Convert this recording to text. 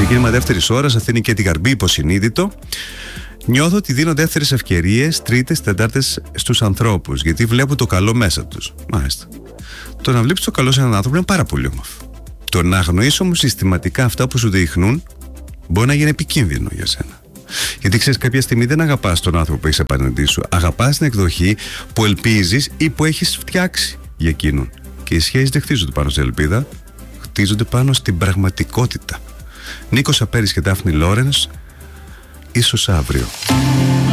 ξεκίνημα δεύτερης ώρας αφήνει και την καρμπή υποσυνείδητο. Νιώθω ότι δίνω δεύτερες ευκαιρίες, τρίτες, τετάρτες στους ανθρώπους, γιατί βλέπω το καλό μέσα τους. Μάλιστα. Το να βλέπεις το καλό σε έναν άνθρωπο είναι πάρα πολύ όμορφο. Το να αγνοείς όμως συστηματικά αυτά που σου δείχνουν μπορεί να γίνει επικίνδυνο για σένα. Γιατί ξέρεις, κάποια στιγμή δεν αγαπάς τον άνθρωπο που έχεις απέναντί σου. Αγαπάς την εκδοχή που ελπίζεις ή που έχεις φτιάξει για εκείνον. Και οι σχέσεις δεν χτίζονται πάνω σε ελπίδα, χτίζονται πάνω στην πραγματικότητα. Νίκος Απέρης και Δάφνη Λόρενς, ίσως αύριο.